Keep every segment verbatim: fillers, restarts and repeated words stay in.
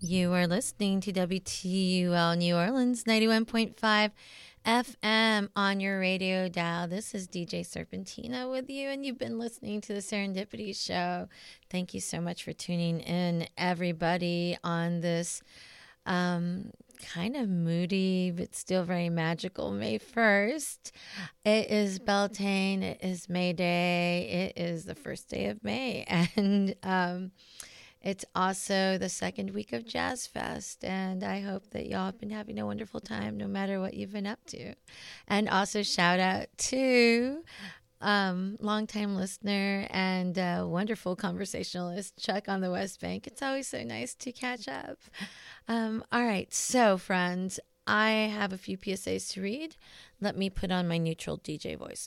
You are listening to W T U L New Orleans ninety-one point five F M on your radio dial. This is D J Serpentina with you, and you've been listening to the Serendipity Show. Thank you so much for tuning in, everybody, on this um, kind of moody but still very magical May first. It is Beltane. It is May Day. It is the first day of May, and um, it's also the second week of Jazz Fest, and I hope that y'all have been having a wonderful time no matter what you've been up to. And also shout out to um, longtime listener and uh, wonderful conversationalist Chuck on the West Bank. It's always so nice to catch up. Um, all right, so friends, I have a few P S As to read. Let me put on my neutral D J voice.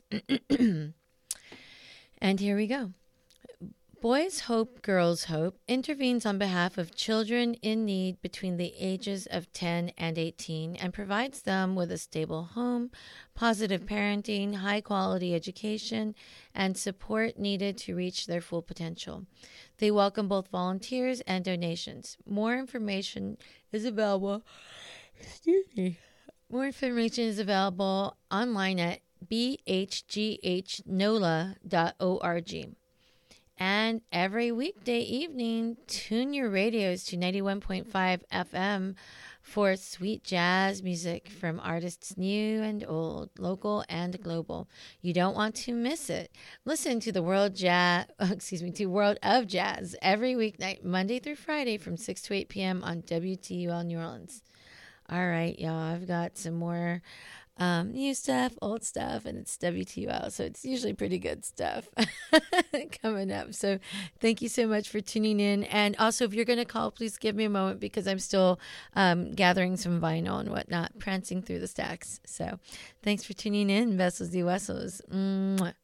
And here we go. Boys Hope, Girls Hope intervenes on behalf of children in need between the ages of ten and eighteen and provides them with a stable home, positive parenting, high-quality education, and support needed to reach their full potential. They welcome both volunteers and donations. More information is available. Excuse me. More information is available online at b h g h n o l a dot org. And every weekday evening, tune your radios to ninety-one point five F M for sweet jazz music from artists new and old, local and global. You don't want to miss it. Listen to the World Jazz, excuse me, to World of Jazz every weeknight, Monday through Friday from six to eight p.m. on W T U L New Orleans. All right, y'all, I've got some more um, new stuff, old stuff, and it's W T U L, so it's usually pretty good stuff coming up. So thank you so much for tuning in. And also, if you're going to call, please give me a moment because I'm still um, gathering some vinyl and whatnot, prancing through the stacks. So thanks for tuning in, Vessels y Huesos. Mwah.